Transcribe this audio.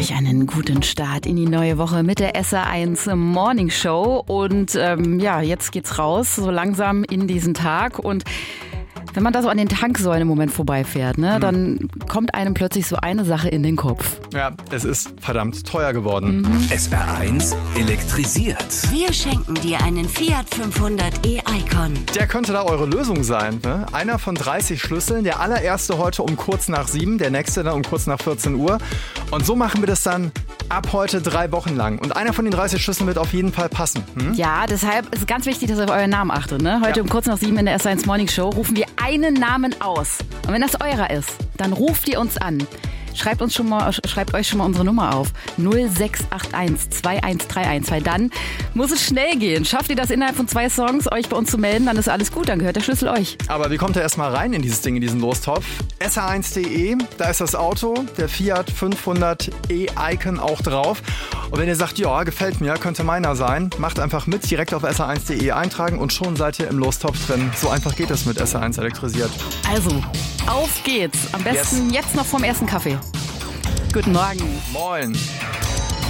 euch einen guten Start in die neue Woche mit der SR1 Morning Show. Und jetzt geht's raus, so langsam in diesen Tag. Und wenn man da so an den Tanksäulen im Moment vorbeifährt, dann kommt einem plötzlich so eine Sache in den Kopf. Ja, es ist verdammt teuer geworden. SR1 elektrisiert. Wir schenken dir einen Fiat 500 e-Icon. Der könnte da eure Lösung sein. Ne? Einer von 30 Schlüsseln. Der allererste heute um kurz nach 7, der nächste dann um kurz nach 14 Uhr. Und so machen wir das dann ab heute 3 Wochen lang. Und einer von den 30 Schlüsseln wird auf jeden Fall passen. Ja, deshalb ist ganz wichtig, dass ihr auf euren Namen achtet. Ne? Heute um kurz nach 7 in der SR1 Morning Show rufen wir einen Namen aus. Und wenn das eurer ist, dann ruft ihr uns an. Schreibt euch schon mal unsere Nummer auf. 0681 2131. Weil dann muss es schnell gehen. Schafft ihr das innerhalb von 2 Songs, euch bei uns zu melden, dann ist alles gut, dann gehört der Schlüssel euch. Aber wie kommt ihr erstmal rein in dieses Ding, in diesen Lostopf? sr1.de, da ist das Auto, der Fiat 500 e-Icon auch drauf. Und wenn ihr sagt, ja, gefällt mir, könnte meiner sein, macht einfach mit, direkt auf sr1.de eintragen und schon seid ihr im Lostopf drin. So einfach geht es mit SR1 elektrisiert. Also, auf geht's. Am besten jetzt noch vorm ersten Kaffee. Guten Morgen. Moin.